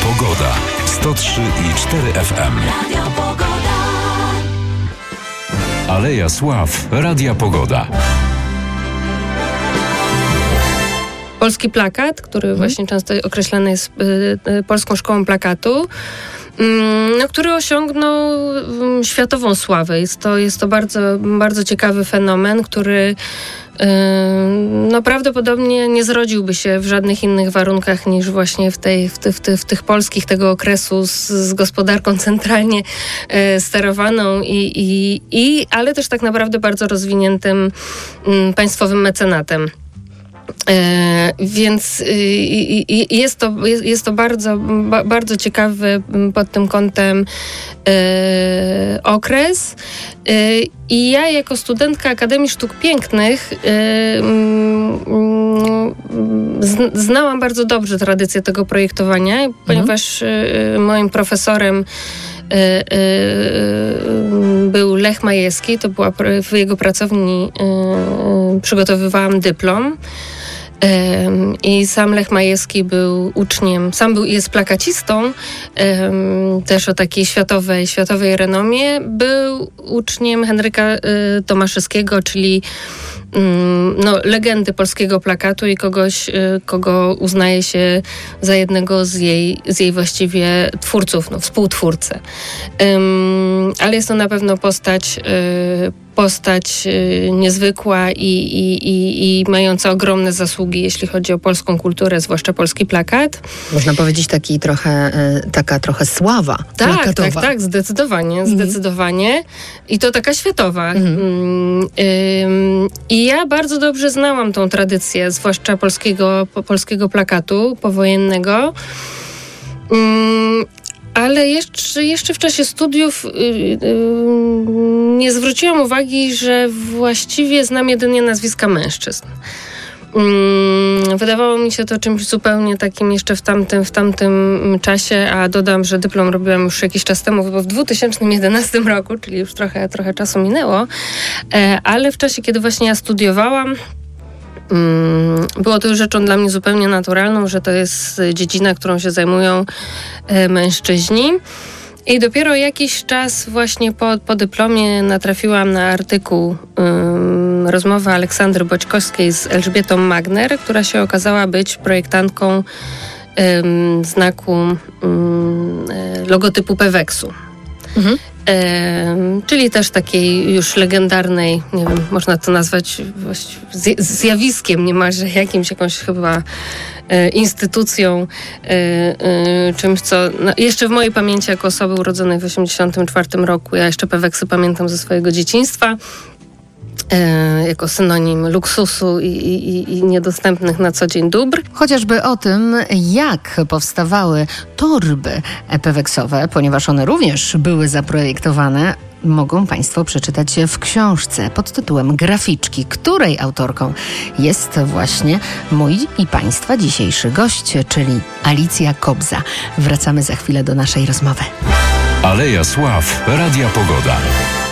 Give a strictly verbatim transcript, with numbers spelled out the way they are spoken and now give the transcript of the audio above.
Pogoda. sto trzy i cztery F M. Radio Pogoda. Aleja Sław. Radia Pogoda. Polski plakat, który hmm. właśnie często określany jest y, y, Polską Szkołą Plakatu, y, no, który osiągnął y, światową sławę. Jest to, jest to bardzo, bardzo ciekawy fenomen, który y, no, prawdopodobnie nie zrodziłby się w żadnych innych warunkach niż właśnie w, tej, w, ty, w, ty, w tych polskich tego okresu z, z gospodarką centralnie y, sterowaną, i, i, i, ale też tak naprawdę bardzo rozwiniętym y, państwowym mecenatem. E, więc y, y, jest, to, jest, jest to bardzo, ba, bardzo ciekawy pod tym kątem y, okres. Y, I ja jako studentka Akademii Sztuk Pięknych y, y, y, znałam bardzo dobrze tradycję tego projektowania, mhm. ponieważ y, moim profesorem Y, y, y, był Lech Majewski, to była w jego pracowni, y, przygotowywałam dyplom. Um, I sam Lech Majewski był uczniem, sam był, jest plakacistą, um, też o takiej światowej, światowej renomie. Był uczniem Henryka y, Tomaszewskiego, czyli um, no, legendy polskiego plakatu i kogoś, y, kogo uznaje się za jednego z jej, z jej właściwie twórców, no, współtwórcę. Um, ale jest to na pewno postać y, postać y, niezwykła i, i, i, i mająca ogromne zasługi, jeśli chodzi o polską kulturę, zwłaszcza polski plakat. Można powiedzieć taki trochę, y, taka trochę sława tak, plakatowa. Tak, tak, zdecydowanie, mhm. zdecydowanie. I to taka światowa. Mhm. Y, y, I ja bardzo dobrze znałam tą tradycję, zwłaszcza polskiego, po, polskiego plakatu powojennego. Y, Ale jeszcze, jeszcze w czasie studiów yy, yy, nie zwróciłam uwagi, że właściwie znam jedynie nazwiska mężczyzn. Yy, wydawało mi się to czymś zupełnie takim jeszcze w tamtym, w tamtym czasie, a dodam, że dyplom robiłam już jakiś czas temu, chyba w dwa tysiące jedenastym roku, czyli już trochę, trochę czasu minęło, yy, ale w czasie, kiedy właśnie ja studiowałam, było to już rzeczą dla mnie zupełnie naturalną, że to jest dziedzina, którą się zajmują mężczyźni. I dopiero jakiś czas właśnie po, po dyplomie natrafiłam na artykuł, um, rozmowę Aleksandry Boćkowskiej z Elżbietą Magner, która się okazała być projektantką um, znaku um, logotypu Peweksu. Mhm. E, czyli też takiej już legendarnej, nie wiem, można to nazwać zjawiskiem niemalże, jakimś, jakąś chyba e, instytucją, e, e, czymś, co no, jeszcze w mojej pamięci jako osoby urodzonej w osiemdziesiątym czwartym roku, ja jeszcze Peweksy pamiętam ze swojego dzieciństwa, E, jako synonim luksusu i, i, i niedostępnych na co dzień dóbr. Chociażby o tym, jak powstawały torby peweksowe, ponieważ one również były zaprojektowane, mogą Państwo przeczytać w książce pod tytułem Graficzki, której autorką jest właśnie mój i Państwa dzisiejszy gość, czyli Alicja Kobza. Wracamy za chwilę do naszej rozmowy. Aleja Sław. Radia Pogoda.